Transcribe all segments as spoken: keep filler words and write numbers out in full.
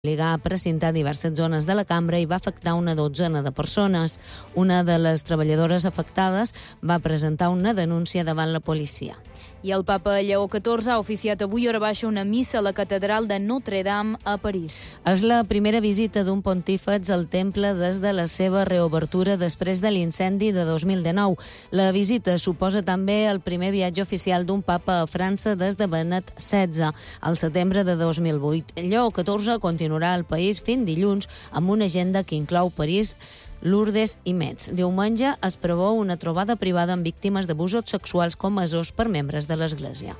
obligar a precintar diverses zones de la cambra i va afectar una dotzena de persones. Una de les treballadores afectades va presentar una denúncia davant la policia. I el papa Lleó catorze ha oficiat avui hora baixa una missa a la catedral de Notre-Dame a París. És la primera visita d'un pontífex al temple des de la seva reobertura després de l'incendi de dos mil dinou. La visita suposa també el primer viatge oficial d'un papa a França des de Benet setze, al setembre de dos mil vuit. Lleó catorze continuarà al país fins dilluns amb una agenda que inclou París, Lourdes i Metz. Diumenge es preveu una trobada privada amb víctimes d'abusos sexuals comesos per membres de l'Església.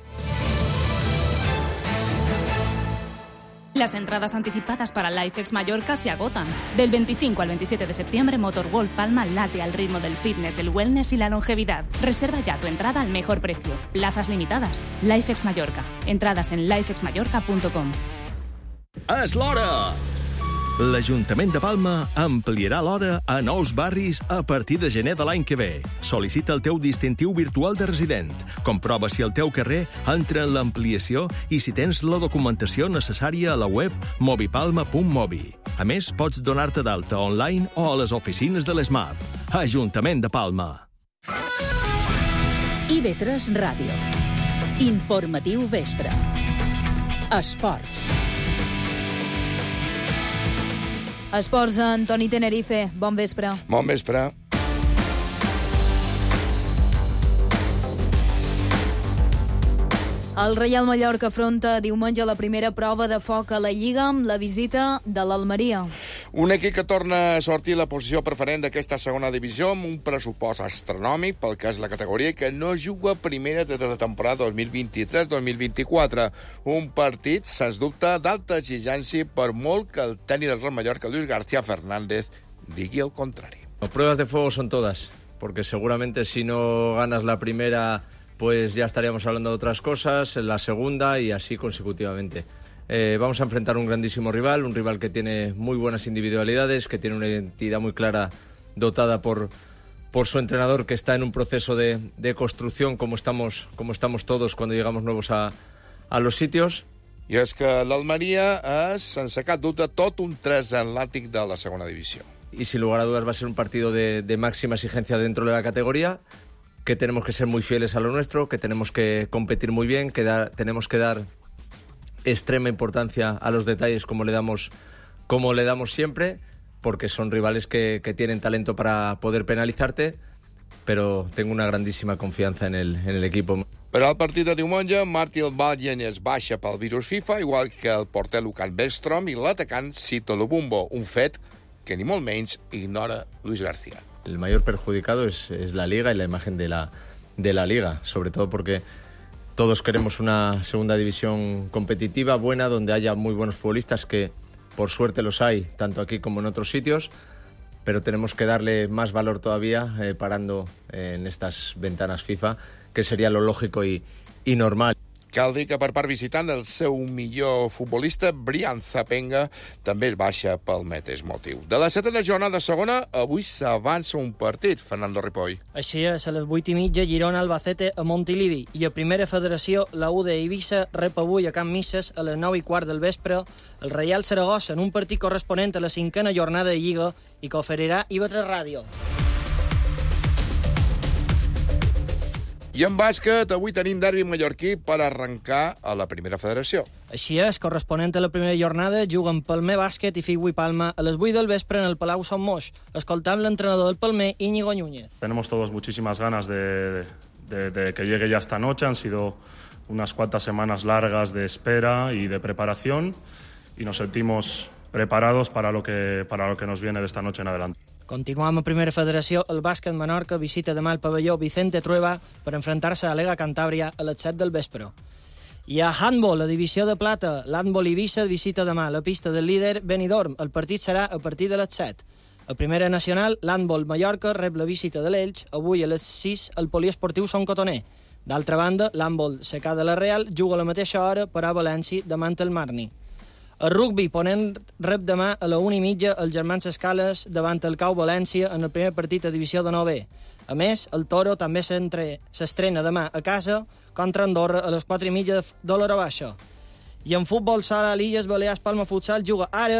Las entradas anticipadas para LifeX Mallorca se agotan. Del veinticinco al veintisiete de septiembre, Motorworld Palma late al ritmo del fitness, el wellness y la longevidad. Reserva ya tu entrada al mejor precio. Plazas limitadas. LifeX Mallorca. Entradas en lifex mallorca punto com. És l'hora! L'Ajuntament de Palma ampliarà l'hora a nous barris a partir de gener de l'any que ve. Sol·licita el teu distintiu virtual de resident. Comprova si el teu carrer entra en l'ampliació i si tens la documentació necessària a la web mobipalma punt mobi. A més, pots donar-te d'alta online o a les oficines de l'ESMAP. Ajuntament de Palma. I ve tres Ràdio. Informatiu vespre. Esports. Esports, Antoni Tenerife. Bon vespre. Bon vespre. El Reial Mallorca afronta diumenge la primera prova de foc a la Lliga amb la visita de l'Almeria. Un equip que torna a sortir la posició preferent d'aquesta segona divisió amb un pressupost astronòmic pel que és la categoria que no juga primera des de la temporada dos mil vint-i-tres dos mil vint-i-quatre. Un partit, sens dubte, d'alta exigència per molt que el tècnic del Real Mallorca, Luis García Fernández, digui el contrari. Las pruebas de fuego son todas, porque seguramente si no ganas la primera, pues ya estaríamos hablando de otras cosas, en la segunda y así consecutivamente. Eh, vamos a enfrentar un grandísimo rival, un rival que tiene muy buenas individualidades, que tiene una identidad muy clara dotada por, por su entrenador, que está en un proceso de, de construcción como estamos, como estamos todos cuando llegamos nuevos a, a los sitios. I és que l'Almeria és, sense cap dubte, tot un transatlàntic de la segona divisió. Y sin lugar a dudas va a ser un partido de, de máxima exigencia dentro de la categoría, que tenemos que ser muy fieles a lo nuestro, que tenemos que competir muy bien, que da, tenemos que dar extrema importancia a los detalles como le damos, como le damos siempre, porque son rivales que, que tienen talento para poder penalizarte, pero tengo una grandísima confianza en el, en el equipo. Per al partit de diumenge, Martí Alballen es baixa pel virus FIFA, igual que el porter Lukan Bergström i l'atacant Sito Lubumbo, un fet que ni molt menys ignora Luis García. El mayor perjudicado es, es la Liga y la imagen de la, de la Liga, sobre todo porque todos queremos una segunda división competitiva, buena, donde haya muy buenos futbolistas, que por suerte los hay, tanto aquí como en otros sitios, pero tenemos que darle más valor todavía eh, parando eh, en estas ventanas FIFA, que sería lo lógico y, y normal. Cal dir que per part visitant el seu millor futbolista, Brian Zapenga, també es baixa pel mateix motiu. De la setena jornada segona, avui s'avança un partit, Fernando Ripoll. Així és, a les vuit i mitja, Girona Albacete a Montilivi, i a Primera Federació, la U de Eivissa rep avui a Can Misses a les nou i quart del vespre el Reial Saragossa en un partit corresponent a la cinquena jornada de Lliga i que oferirà I V tres Ràdio. I en bàsquet, avui tenim derbi mallorquí per arrencar a la Primera Federació. Així és, corresponent a la primera jornada, juguen Palmer Bàsquet i Figui Palma a les vuit del vespre en el Palau Son Moix, escoltant l'entrenador del Palmer, Íñigo Núñez. Tenemos todos muchísimas ganas de, de, de que llegue ya esta noche. Han sido unas cuantas semanas largas de espera y de preparación y nos sentimos preparados para lo que, para lo que nos viene de esta noche en adelante. Continuem a Primera Federació. El bàsquet Menorca visita demà el pavelló Vicente Trueba per enfrontar-se a Lega Cantàbria a les set del vespre. I a handball, la divisió de plata, l'handball Eivissa visita demà la pista del líder Benidorm. El partit serà a partir de les set. A Primera Nacional, l'handball Mallorca rep la visita de l'Elx, avui a les sis al poliesportiu Son Cotoner. D'altra banda, l'handball Secà de la Real juga a la mateixa hora per a València davant el Marni. El rugby Ponent rep demà a la una i mitja els germans Escales davant el Cau València en el primer partit a divisió de nou B. A més, el Toro també s'estrena demà a casa contra Andorra a les quatre i mitja de l'hora baixa. I en futbol sala, l'Illes Balears Palma Futsal juga ara